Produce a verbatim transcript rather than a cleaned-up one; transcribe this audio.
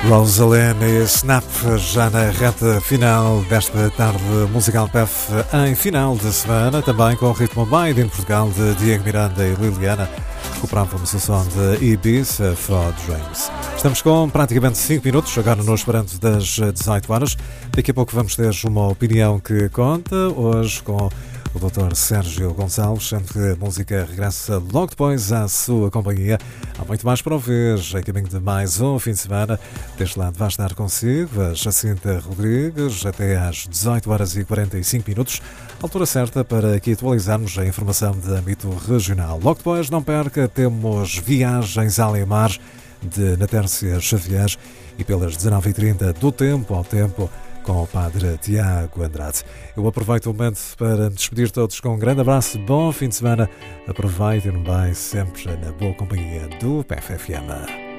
Rosalene e Snap, já na reta final desta tarde musical P F, em final de semana, também com o ritmo Made in Portugal de Diego Miranda e Liliana. Recuperávamos o som de Ibiza for Dreams. Estamos com praticamente cinco minutos, agora no esperando das dezoito horas. Daqui a pouco vamos ter uma opinião que conta, hoje com o doutor Sérgio Gonçalves, sendo que a música regressa logo depois à sua companhia. Há muito mais para ouvir, em caminho de mais um fim de semana. Deste lado vai estar consigo a Jacinta Rodrigues, até às dezoito horas e quarenta e cinco minutos, altura certa para aqui atualizarmos a informação de âmbito regional. Logo depois, não perca, temos Viagens além mar de Natércia Xavier e pelas dezenove e trinta do Tempo ao Tempo, com o padre Tiago Andrade. Eu aproveito o momento para me despedir todos com um grande abraço, bom fim de semana, aproveitem bem sempre na boa companhia do P F F M.